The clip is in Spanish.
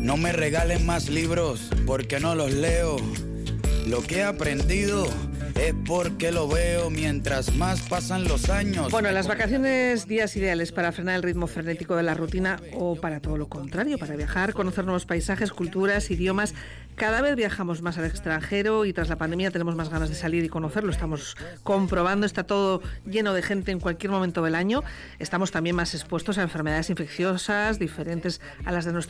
No me regalen más libros porque no los leo. Lo que he aprendido es porque lo veo mientras más pasan los años. Bueno, las vacaciones, días ideales para frenar el ritmo frenético de la rutina o para todo lo contrario, para viajar, conocer nuevos paisajes, culturas, idiomas. Cada vez viajamos más al extranjero y tras la pandemia tenemos más ganas de salir y conocerlo. Estamos comprobando, está todo lleno de gente en cualquier momento del año. Estamos también más expuestos a enfermedades infecciosas diferentes a las de nuestro